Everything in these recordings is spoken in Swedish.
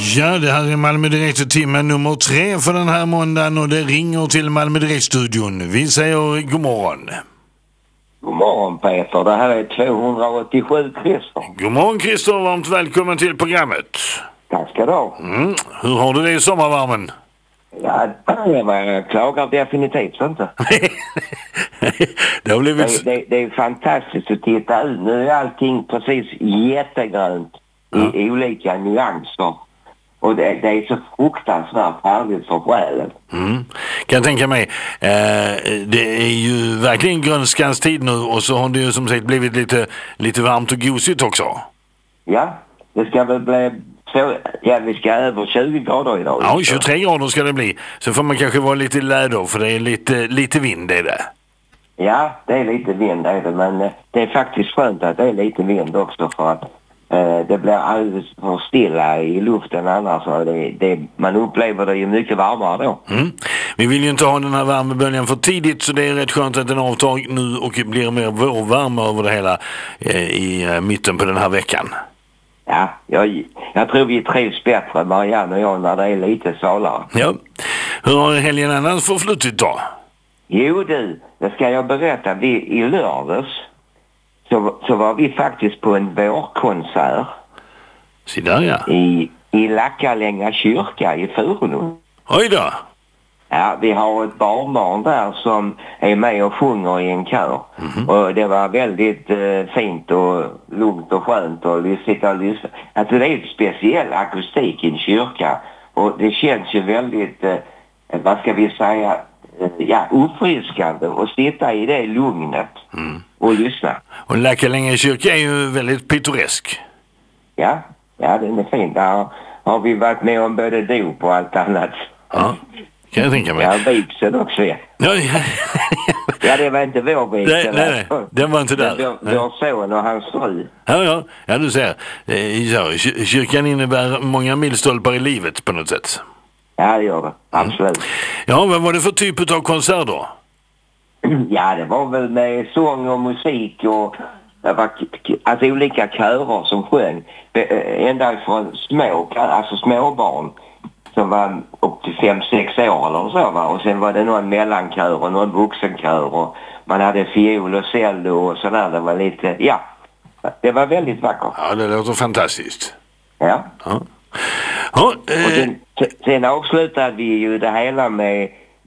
Ja, det här är Malmö Direkt-timmen nummer 3 för den här måndagen och det ringer till Malmö Direkt-studion. Vi säger god morgon. God morgon Peter, det här är 287 Christer. God morgon Christer, varmt välkommen till programmet. Tack ska du ha. Hur har du det i sommarvärmen? Ja, jag klagar definitivt inte. Det har blivit... det är fantastiskt att titta ut. Nu är allting precis jättegrönt i olika nyanser. Och det är så fruktansvärt härligt för själen. Kan jag tänka mig. Det är ju verkligen grönskans tid nu och så har det ju som sagt blivit lite varmt och gosigt också. Ja, det ska väl bli så, vi ska över 20 grader idag. Ja, 23 grader ska det bli. Så får man kanske vara lite läder för det är lite vind är det. Ja, det är lite vind är det, men det är faktiskt skönt att det är lite vind också för att det blir alldeles för stilla i luften annars. Man upplever det ju mycket varmare då. Vi vill ju inte ha den här värmeböljan för tidigt så det är rätt skönt att den avtar nu och blir mer vårvärme över det hela i mitten på den här veckan. Ja, jag tror vi trivs bättre, Marianne och jag, när det är lite salare. Ja. Hur har helgen annars förflutit då? Jo du, det ska jag berätta. I lördags så var vi faktiskt på en vårkonsert. Så där, ja. I Lackalänga kyrka i Furulund. Oj då. Ja, vi har ett barnbarn där som är med och sjunger i en kör. Och det var väldigt fint och lugnt och skönt att sitta och lyssna. Alltså det är ett speciell akustik i en kyrka. Och det känns ju väldigt, vad ska vi säga, uppfriskande att sitta i det lugnet och lyssna. Och Lackalänga kyrka är ju väldigt pittoresk. Ja, den är fin. Där har vi varit med om både dop och allt annat. Ja, kan jag tänka mig. Ja, vigseln också, ja. Ja, det var inte vår vigsel. Nej, den var inte där. Vår son och hans fru. Ja, du ser. Kyrkan innebär många milstolpar i livet på något sätt. Ja, det gör det. Absolut. Ja, vad var det för typ av konsert då? Ja, det var väl med sång och musik och det var alltså olika körer som sjöng. Ända från småbarn som var upp till 5-6 år eller så va. Och sen var det någon mellankör och någon vuxenkör och man hade fiol och cello och sådär. Det var lite, det var väldigt vackert. Ja, det låter fantastiskt. Ja. Och sen avslutade vi ju det hela med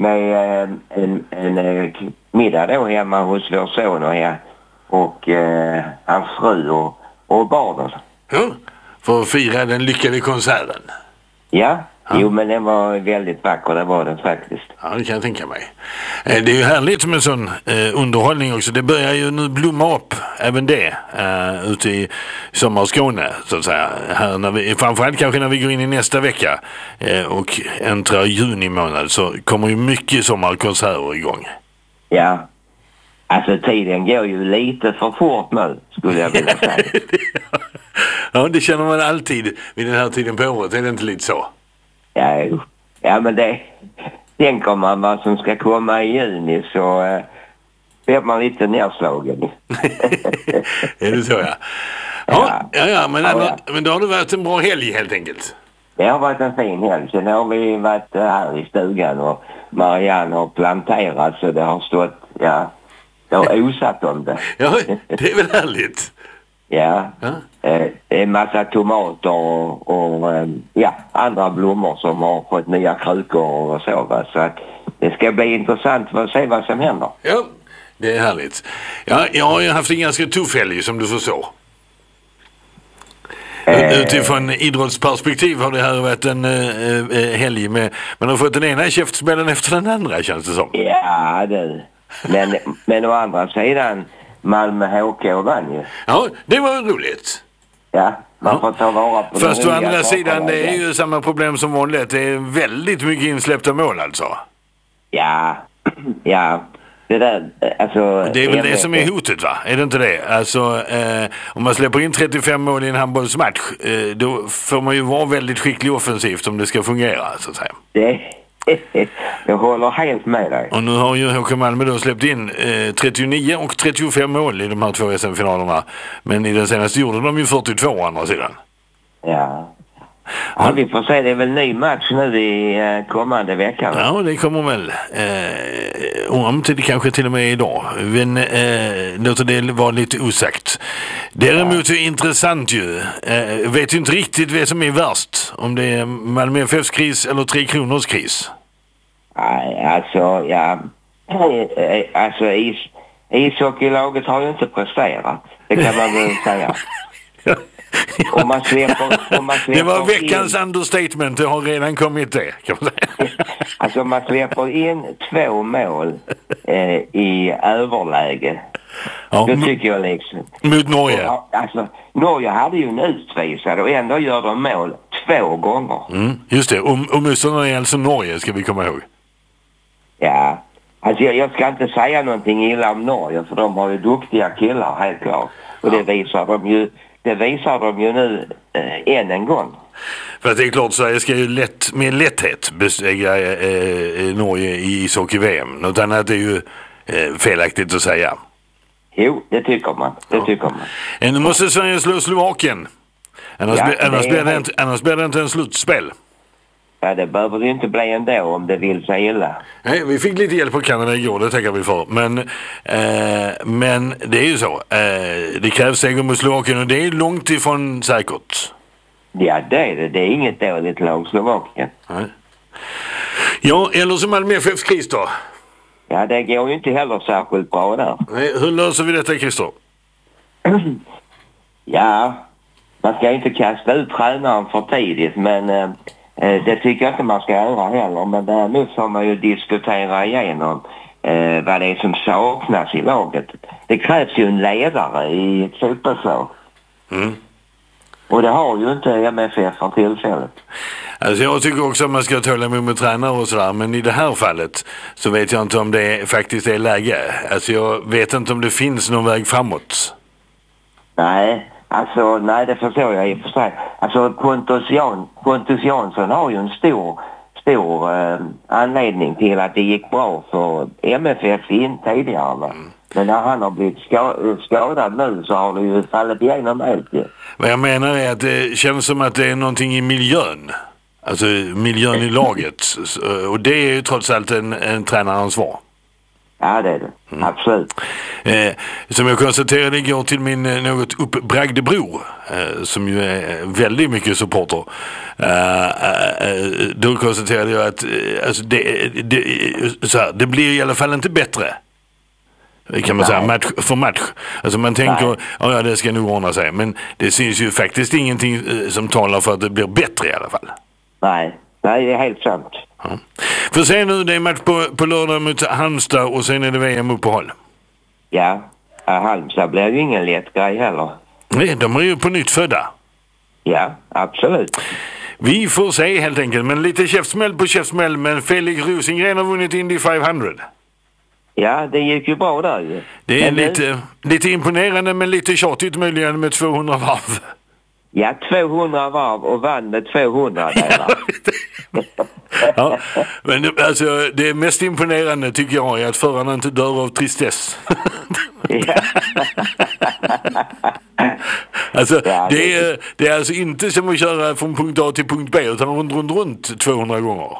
en middag då hemma hos vår son och hans fru och barnen. Ja, för att fira den lyckade konserten. Ja. Jo, men den var väldigt vacker, det var den faktiskt. Ja, det kan jag tänka mig. Det är ju härligt med sån underhållning också. Det börjar ju nu blomma upp, även det, ute i sommarskåne, så att säga. Här framförallt kanske när vi går in i nästa vecka och äntrar juni månad så kommer ju mycket sommarkonserter igång. Ja, alltså tiden går ju lite för fort nu, skulle jag vilja säga. Ja, det känner man alltid vid den här tiden på året, är det inte lite så? Ja, men det tänker man vad som ska komma i juni så blir man lite nedslagen. Är det så, ja? Men då har det varit en bra helg helt enkelt. Det har varit en fin helg. Sen har vi varit här i stugan och Marianne har planterat så det har stått, det har osat om det. Ja, det är väl härligt. Ja. En massa tomater och andra blommor som har fått nya krukor och så. Va? Så att det ska bli intressant att se vad som händer. Ja, det är härligt. Ja, jag har ju haft en ganska tuff helg som du förstår. Utifrån idrottsperspektiv har det här varit en helg med man har fått den ena käftsmällen efter den andra, känns det som. Ja, det. Men å andra sidan Malmö HK vann ju. Ja, det var roligt. Ja, man får ta vara på. Fast å andra sidan, det är ju samma problem som vanligt. Det är väldigt mycket insläppta mål alltså. Ja. Det där, alltså... Det är väl det som är hotet, va? Är det inte det? Alltså, om man släpper in 35 mål i en handbollsmatch, då får man ju vara väldigt skicklig offensivt om det ska fungera, så att säga. Jag håller helt med dig. Och nu har ju HK Malmö då släppt in 39 och 35 mål i de här 2 SM-finalerna. Men i den senaste gjorde de ju 42 å andra sidan. Ja. Ja, vi får se. Det är väl ny match nu i kommande veckan. Ja, det kommer väl. Om det kanske till och med idag. Men låter det vara lite osagt. Däremot är det intressant ju. Vet ju inte riktigt vad som är värst. Om det är Malmö FFs kris eller Tre Kronors kris. Nej, alltså, ja. Alltså, ishockeylaget har ju inte presterat. Det kan man väl säga. Ja. Om man släpper det var veckans understatement, det har redan kommit det, kan man säga. Alltså man släpper in 2 mål i överläge. Ja, då tycker jag liksom... Mot Norge? Alltså, Norge hade ju en utvisad och ändå gör de mål 2 gånger. Just det, och motståndarna är alltså Norge, ska vi komma ihåg. Ja, alltså jag ska inte säga någonting illa om Norge, för de har ju duktiga killar, helt klart. Och det visar de ju nu än en gång. För att det är klart, Sverige ska ju med lätthet besegra Norge i ishockey-VM. Något annat är ju felaktigt att säga. Jo, det tycker man. Nu måste Sverige slå Slovakien. Annars blir det inte en slutspel. Ja, det behöver det inte bli ändå om det vill sig illa. Nej, vi fick lite hjälp på Kanada igår, det tackar vi för. Men det är ju så. Det krävs seger mot Slovakien och det är långt ifrån säkert. Ja, det är det. Det är inget dåligt lag, Slovakien. Nej. Ja, eller som Malmö FFs kris då? Ja, det går ju inte heller särskilt bra där. Nej, hur löser vi detta, Christer? Ja, man ska inte kasta ut tränaren för tidigt, men... det tycker jag inte man ska göra heller, men däremot får man ju diskutera igenom vad det är som saknas i laget. Det krävs ju en ledare i ett fotbollslag. Och det har ju inte MFF för tillfället. Alltså jag tycker också att man ska tåla med tränare och sådär, men i det här fallet så vet jag inte om det faktiskt är läge. Alltså jag vet inte om det finns någon väg framåt. Nej, det förstår jag i och för sig. Alltså Pontus Jansson har ju en stor anledning till att det gick bra för MFF in tidigare. Men när han har blivit skadad nu så har det ju fallit igenom helt. Vad jag menar är att det känns som att det är någonting i miljön. Alltså miljön i laget. Och det är ju trots allt en tränaransvar. Ja, det är det. Absolut. Som jag konstaterade igår till min något uppbragde bror, som ju är väldigt mycket supporter. Då konstaterade jag att alltså det blir i alla fall inte bättre. Kan man säga, match för match. Alltså man tänker, ja det ska nog ordna sig. Men det syns ju faktiskt ingenting som talar för att det blir bättre i alla fall. Nej, det är helt sant. Ja. För se nu, det är match på lördag mot Halmstad och sen är det VM-uppehåll. Ja, Halmstad blir ju ingen lätt grej heller. Nej, de är ju på nytt födda. Ja, absolut. Vi får se helt enkelt, men lite käftsmäll på käftsmäll, men Felix Rosengren har vunnit Indy 500. Ja, det gick ju bra där ju. Det är lite imponerande, men lite tjatigt möjligen med 200 varv. Ja, 200 varv och vann med 200 delar. Ja, men alltså det mest imponerande tycker jag är att förarna inte dör av tristess. Alltså det är alltså inte som att köra från punkt A till punkt B utan runt 200 gånger.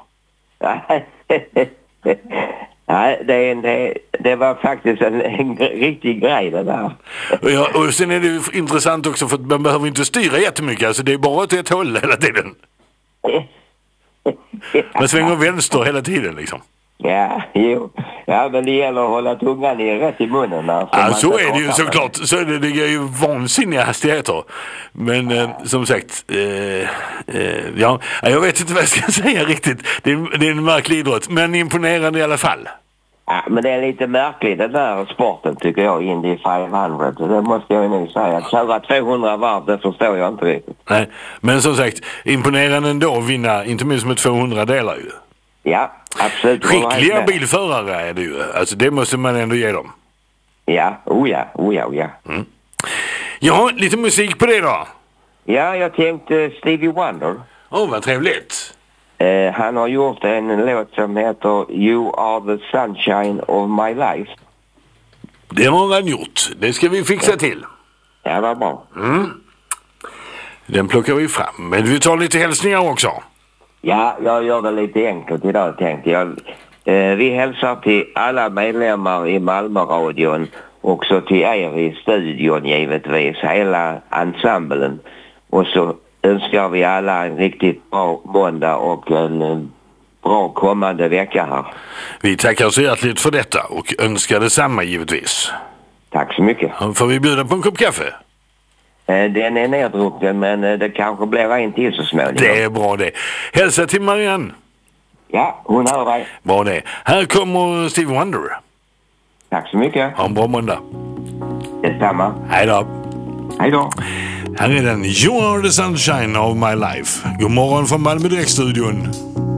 Nej, det var faktiskt en riktig grej det där. Ja, och sen är det intressant också för att man behöver inte styra jättemycket. Alltså det är bara åt ett håll hela tiden. Man svänger vänster hela tiden liksom. Ja, jo. Ja, men det gäller att hålla tungan rätt i munnen. Ja, så är det ju såklart. Så är det är ju vansinniga hastigheter. Men som sagt, ja, jag vet inte vad jag ska säga riktigt. Det är en märklig idrott, men imponerande i alla fall. Ja, men det är lite märkligt den där sporten tycker jag, Indy 500. Det måste jag nog säga. Att köra 200 varv, det förstår jag inte riktigt. Nej, men som sagt, imponerande ändå att vinna, inte minst med 200 delar ju. Ja, absolut. Skickliga bilförare är det ju. Alltså det måste man ändå ge dem. Ja, ja. Ja, lite musik på det då. Ja, jag tänkte Stevie Wonder. Vad trevligt. Han har gjort en låt som heter You Are the Sunshine of My Life. Det har han gjort. Det ska vi fixa till. Ja, vad bra. Den plockar vi fram. Men vi tar lite hälsningar också. Ja, jag gör det lite enkelt idag tänkte jag. Vi hälsar till alla medlemmar i Malmöradion. Också till er i studion givetvis. Hela ensemblen. Och så önskar vi alla en riktigt bra måndag och en bra kommande vecka här. Vi tackar så hjärtligt för detta och önskar detsamma givetvis. Tack så mycket. Får vi bjuda på en kopp kaffe? Den är neddrucken men det kanske blir en till så småningom. Det är bra det. Hälsa till Marianne. Ja, hon hör dig. Bra det. Här kommer Stevie Wonder. Tack så mycket. Ha en bra måndag. Detsamma. Hej då. Hej då. Här är den You Are the Sunshine of My Life. God morgon från Malmö Direktstudion.